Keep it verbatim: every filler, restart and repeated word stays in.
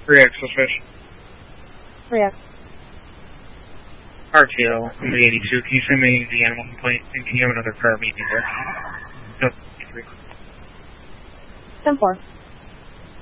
three X suspicion. three X. R T O, I'm the eighty-two. Can you send me the animal complaint? And can you have another car meet me there? No, three. ten four.